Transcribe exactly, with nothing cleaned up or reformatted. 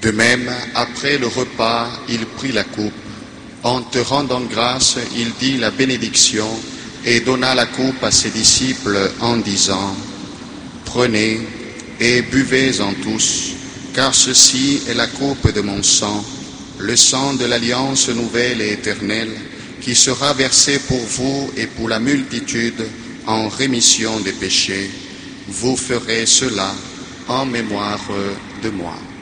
De même, après le repas, il prit la coupe. En te rendant grâce, il dit la bénédiction et donna la coupe à ses disciples en disant : Prenez et buvez-en tous, car ceci est la coupe de mon sang, le sang de l'alliance nouvelle et éternelle, qui sera versé pour vous et pour la multitude en rémission des péchés. Vous ferez cela en mémoire de moi.